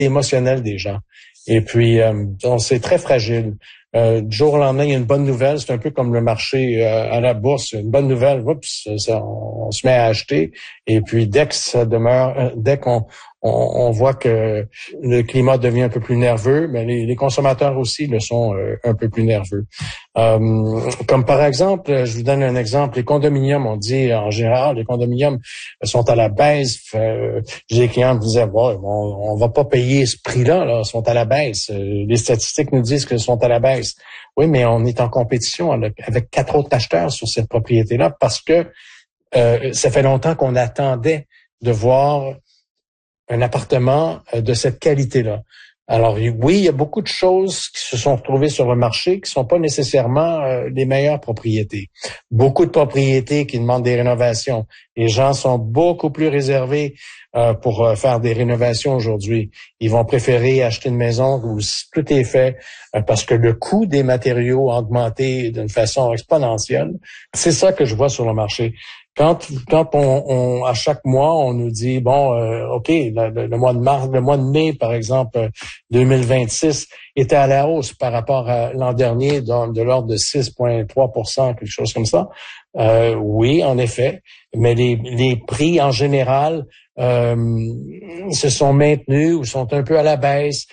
émotionnelle des gens. Et puis, c'est très fragile. Du jour au lendemain, il y a une bonne nouvelle. C'est un peu comme le marché à la bourse. Une bonne nouvelle, oups, on se met à acheter. Et puis, dès que ça demeure, dès qu'on voit que le climat devient un peu plus nerveux, mais les consommateurs aussi le sont un peu plus nerveux. Comme par exemple, je vous donne un exemple, les condominiums, on dit en général, les condominiums sont à la baisse. J'ai des clients qui disaient, on va pas payer ce prix-là, là, ils sont à la baisse. Les statistiques nous disent qu'ils sont à la baisse. Oui, mais on est en compétition avec 4 autres acheteurs sur cette propriété-là parce que ça fait longtemps qu'on attendait de voir un appartement de cette qualité-là. Alors oui, il y a beaucoup de choses qui se sont retrouvées sur le marché qui sont pas nécessairement les meilleures propriétés. Beaucoup de propriétés qui demandent des rénovations. Les gens sont beaucoup plus réservés pour faire des rénovations aujourd'hui. Ils vont préférer acheter une maison où tout est fait parce que le coût des matériaux a augmenté d'une façon exponentielle. C'est ça que je vois sur le marché. Quand on à chaque mois, on nous dit, OK, le mois de mars, le mois de mai, par exemple, 2026, était à la hausse par rapport à l'an dernier, de l'ordre de 6,3%, quelque chose comme ça. Oui, en effet, mais les prix en général se sont maintenus ou sont un peu à la baisse.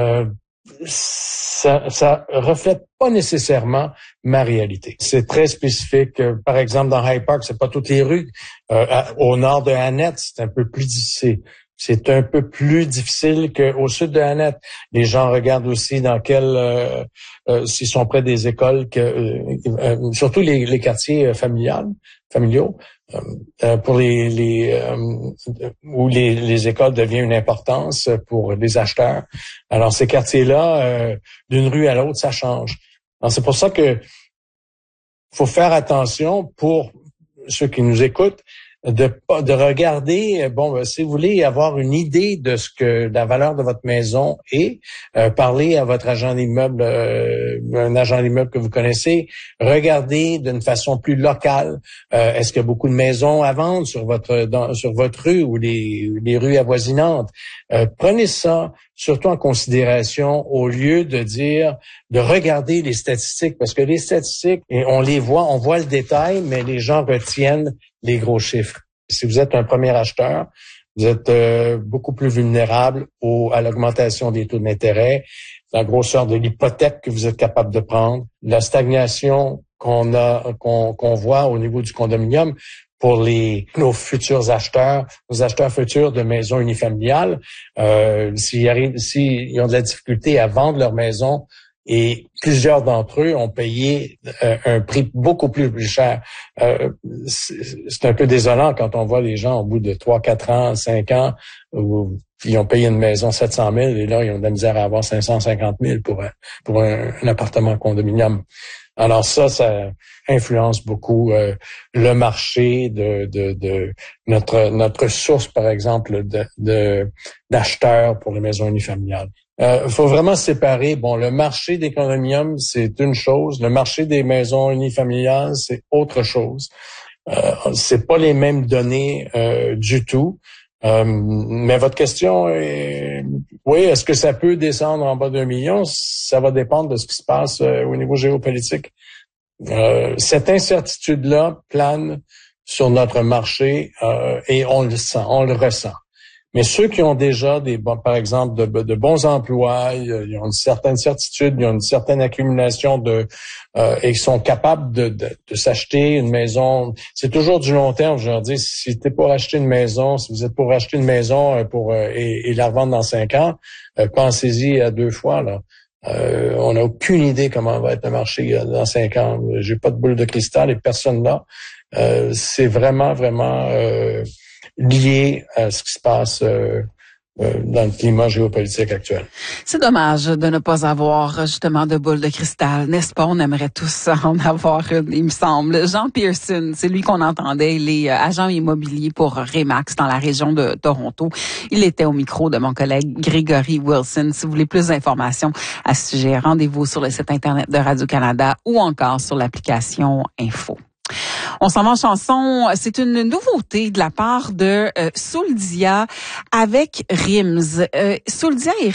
Ça reflète pas nécessairement ma réalité. C'est très spécifique. Par exemple, dans Hyde Park, c'est pas toutes les rues. Au nord de Annette, c'est un peu plus difficile. C'est un peu plus difficile qu'au sud de Annette. Les gens regardent aussi dans s'ils sont près des écoles, surtout les quartiers familiaux, pour où les écoles deviennent une importance pour les acheteurs. Alors ces quartiers-là, d'une rue à l'autre, ça change. Alors c'est pour ça que faut faire attention pour ceux qui nous écoutent de regarder, si vous voulez avoir une idée de ce que la valeur de votre maison est, parlez à votre agent d'immeuble, un agent d'immeuble que vous connaissez, regardez d'une façon plus locale, est-ce qu'il y a beaucoup de maisons à vendre sur votre rue ou les rues avoisinantes. Prenez ça surtout en considération au lieu de regarder les statistiques, parce que les statistiques, on les voit, on voit le détail, mais les gens retiennent les gros chiffres. Si vous êtes un premier acheteur, vous êtes beaucoup plus vulnérable à l'augmentation des taux d'intérêt, la grosseur de l'hypothèque que vous êtes capable de prendre, la stagnation qu'on voit au niveau du condominium pour nos futurs acheteurs, nos acheteurs futurs de maisons unifamiliales. S'ils ont de la difficulté à vendre leur maison, et plusieurs d'entre eux ont payé un prix beaucoup plus cher. C'est un peu désolant quand on voit les gens au bout de 3, 4 ans, 5 ans, où ils ont payé une maison 700 000 et là, ils ont de la misère à avoir 550 000 pour un appartement condominium. Alors ça influence beaucoup le marché de notre source, par exemple, d'acheteurs pour les maisons unifamiliales. Faut vraiment séparer. Le marché des condominiums, c'est une chose. Le marché des maisons unifamiliales, c'est autre chose. C'est pas les mêmes données du tout. Mais votre question est, oui, est-ce que ça peut descendre en bas d'1 million? Ça va dépendre de ce qui se passe au niveau géopolitique. Cette incertitude-là plane sur notre marché et on le sent, on le ressent. Mais ceux qui ont déjà par exemple, de bons emplois, ils ont une certaine certitude, ils ont une certaine accumulation et ils sont capables de s'acheter une maison. C'est toujours du long terme. Je leur dis, si t'es pour acheter une maison, si vous êtes pour acheter une maison et la revendre dans 5 ans, pensez-y à 2 fois, là. On n'a aucune idée comment va être le marché dans 5 ans. J'ai pas de boule de cristal et personne là. C'est vraiment lié à ce qui se passe dans le climat géopolitique actuel. C'est dommage de ne pas avoir justement de boule de cristal, n'est-ce pas? On aimerait tous en avoir une, il me semble. Jean Pearson, c'est lui qu'on entendait, il est agent immobilier pour Remax dans la région de Toronto. Il était au micro de mon collègue Grégory Wilson. Si vous voulez plus d'informations à ce sujet, rendez-vous sur le site Internet de Radio-Canada ou encore sur l'application Info. On s'en va en chanson. C'est une nouveauté de la part de Souldia avec Rims. Souldia et